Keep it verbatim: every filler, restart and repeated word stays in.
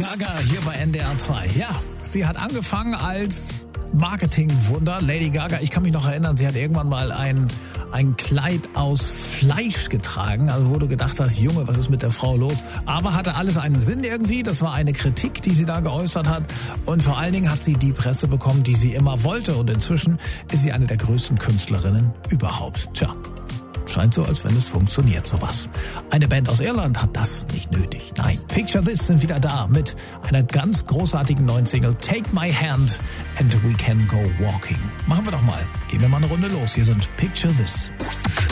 Gaga hier bei N D R zwei. Ja, sie hat angefangen als Marketingwunder. Lady Gaga, ich kann mich noch erinnern, sie hat irgendwann mal ein, ein Kleid aus Fleisch getragen. Also wo du gedacht hast, Junge, was ist mit der Frau los? Aber hatte alles einen Sinn irgendwie. Das war eine Kritik, die sie da geäußert hat. Und vor allen Dingen hat sie die Presse bekommen, die sie immer wollte. Und inzwischen ist sie eine der größten Künstlerinnen überhaupt. Tja. Scheint so, als wenn es funktioniert, sowas. Eine Band aus Irland hat das nicht nötig. Nein, Picture This sind wieder da mit einer ganz großartigen neuen Single Take My Hand and We Can Go Walking. Machen wir doch mal. Gehen wir mal eine Runde los. Hier sind Picture This.